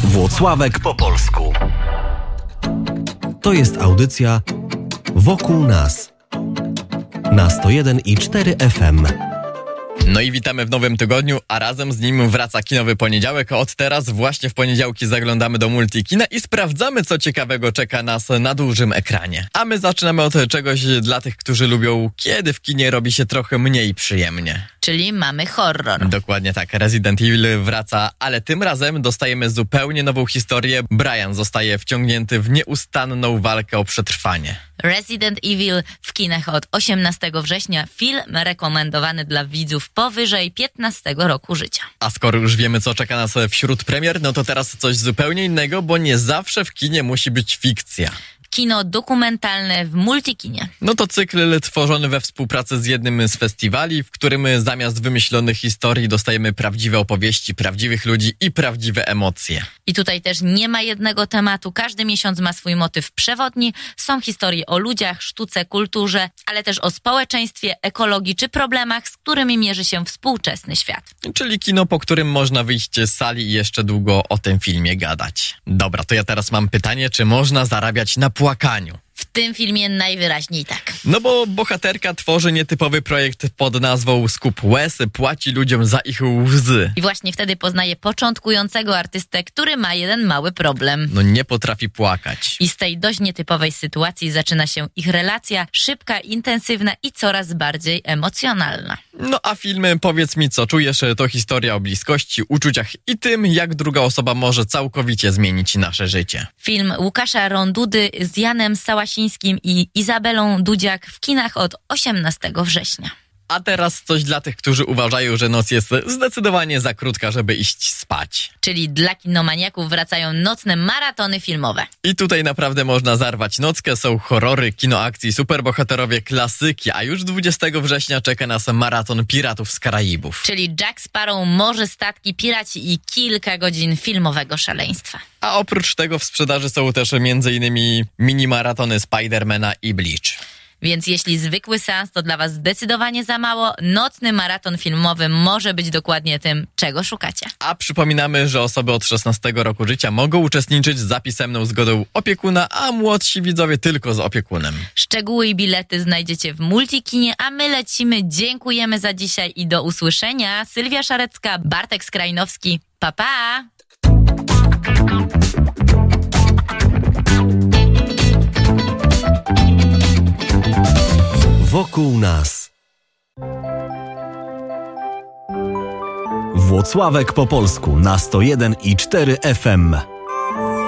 Włocławek po polsku. To jest audycja Wokół nas na 101,4 FM. No i witamy w nowym tygodniu, a razem z nim wraca kinowy poniedziałek. Od teraz właśnie w poniedziałki zaglądamy do Multikina i sprawdzamy, co ciekawego czeka nas na dużym ekranie. A my zaczynamy od czegoś dla tych, którzy lubią, kiedy w kinie robi się trochę mniej przyjemnie. Czyli mamy horror. Dokładnie tak, Resident Evil wraca, ale tym razem dostajemy zupełnie nową historię. Brian zostaje wciągnięty w nieustanną walkę o przetrwanie. Resident Evil w kinach od 18 września. Film rekomendowany dla widzów powyżej 15 roku życia. A skoro już wiemy, co czeka nas wśród premier, no to teraz coś zupełnie innego, bo nie zawsze w kinie musi być fikcja. Kino dokumentalne w Multikinie. No to cykl tworzony we współpracy z jednym z festiwali, w którym zamiast wymyślonych historii dostajemy prawdziwe opowieści, prawdziwych ludzi i prawdziwe emocje. I tutaj też nie ma jednego tematu. Każdy miesiąc ma swój motyw przewodni. Są historie o ludziach, sztuce, kulturze, ale też o społeczeństwie, ekologii czy problemach, z którymi mierzy się współczesny świat. Czyli kino, po którym można wyjść z sali i jeszcze długo o tym filmie gadać. Dobra, to ja teraz mam pytanie, czy można zarabiać na płakaniu? W tym filmie najwyraźniej tak. No bo bohaterka tworzy nietypowy projekt pod nazwą Skup łez, płaci ludziom za ich łzy. I właśnie wtedy poznaje początkującego artystę, który ma jeden mały problem. No nie potrafi płakać. I z tej dość nietypowej sytuacji zaczyna się ich relacja, szybka, intensywna i coraz bardziej emocjonalna. No a film Powiedz mi co czujesz to historia o bliskości, uczuciach i tym, jak druga osoba może całkowicie zmienić nasze życie. Film Łukasza Rondudy z Janem Sałasińskim i Izabelą Dudziak w kinach od 18 września. A teraz coś dla tych, którzy uważają, że noc jest zdecydowanie za krótka, żeby iść spać. Czyli dla kinomaniaków wracają nocne maratony filmowe. I tutaj naprawdę można zarwać nockę, są horrory, kino akcji, superbohaterowie, klasyki, a już 20 września czeka nas maraton Piratów z Karaibów. Czyli Jack Sparrow, Morze, statki, piraci i kilka godzin filmowego szaleństwa. A oprócz tego w sprzedaży są też m.in. mini-maratony Spidermana i Bleach. Więc jeśli zwykły seans to dla was zdecydowanie za mało, nocny maraton filmowy może być dokładnie tym, czego szukacie. A przypominamy, że osoby od 16 roku życia mogą uczestniczyć za pisemną zgodą opiekuna, a młodsi widzowie tylko z opiekunem. Szczegóły i bilety znajdziecie w Multikinie, a my lecimy. Dziękujemy za dzisiaj i do usłyszenia. Sylwia Szarecka, Bartek Skrajnowski. Pa, pa! Wokół nas. Włocławek po polsku na 101,4 FM.